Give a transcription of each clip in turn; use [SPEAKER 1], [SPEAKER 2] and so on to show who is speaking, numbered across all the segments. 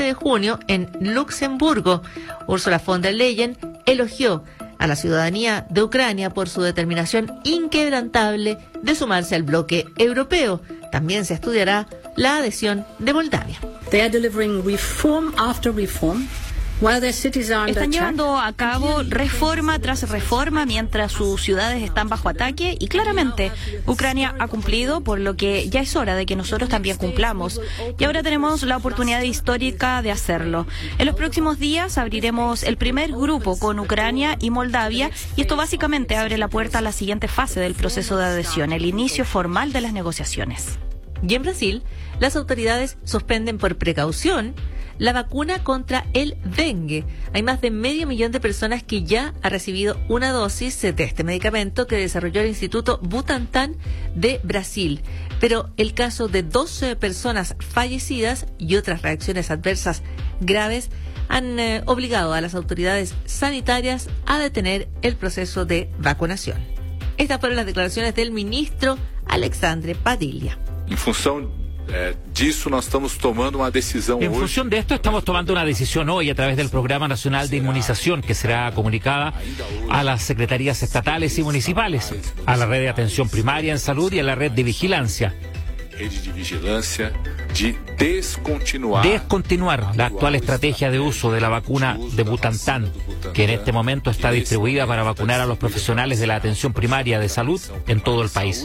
[SPEAKER 1] de junio en Luxemburgo. Ursula von der Leyen elogió a la ciudadanía de Ucrania por su determinación inquebrantable de sumarse al bloque europeo. También se estudiará la adhesión de Moldavia.
[SPEAKER 2] They are delivering reform after reform.
[SPEAKER 3] Están llevando a cabo reforma tras reforma mientras sus ciudades están bajo ataque y claramente Ucrania ha cumplido, por lo que ya es hora de que nosotros también cumplamos. Y ahora tenemos la oportunidad histórica de hacerlo. En los próximos días abriremos el primer grupo con Ucrania y Moldavia y esto básicamente abre la puerta a la siguiente fase del proceso de adhesión, el inicio formal de las negociaciones.
[SPEAKER 1] Y en Brasil, las autoridades suspenden por precaución la vacuna contra el dengue. Hay más de 500.000 de personas que ya han recibido una dosis de este medicamento que desarrolló el Instituto Butantan de Brasil. Pero el caso de 12 personas fallecidas y otras reacciones adversas graves han obligado a las autoridades sanitarias a detener el proceso de vacunación. Estas fueron las declaraciones del ministro Alexandre Padilla.
[SPEAKER 4] En función de esto estamos tomando una decisión hoy a través del Programa Nacional de Inmunización que será comunicada a las secretarías estatales y municipales, a la red de atención primaria en salud y a la red de vigilancia. Descontinuar la actual estrategia de uso de la vacuna de Butantan, que en este momento está distribuida para vacunar a los profesionales de la atención primaria de salud en todo el país.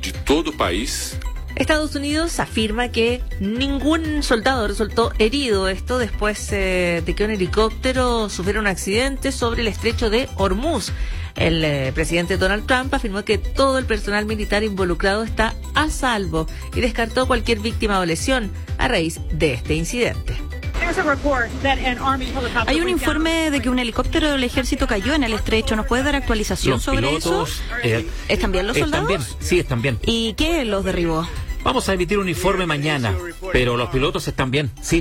[SPEAKER 1] Estados Unidos afirma que ningún soldado resultó herido. Esto después de que un helicóptero sufriera un accidente sobre el estrecho de Hormuz. El presidente Donald Trump afirmó que todo el personal militar involucrado está a salvo y descartó cualquier víctima o lesión a raíz de este incidente.
[SPEAKER 3] Hay un informe de que un helicóptero del ejército cayó en el estrecho. ¿Nos puede dar actualización sobre eso? ¿Están bien los soldados?
[SPEAKER 4] Sí, están bien.
[SPEAKER 3] ¿Y qué los derribó?
[SPEAKER 4] Vamos a emitir un informe mañana, pero los pilotos están bien, sí.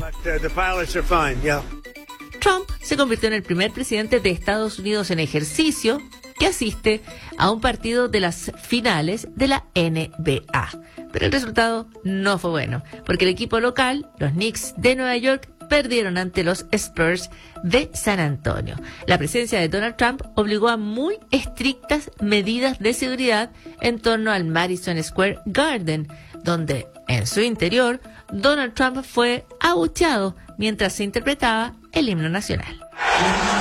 [SPEAKER 1] Trump se convirtió en el primer presidente de Estados Unidos en ejercicio que asiste a un partido de las finales de la NBA. Pero el resultado no fue bueno, porque el equipo local, los Knicks de Nueva York, perdieron ante los Spurs de San Antonio. La presencia de Donald Trump obligó a muy estrictas medidas de seguridad en torno al Madison Square Garden, donde en su interior Donald Trump fue abucheado mientras se interpretaba el himno nacional.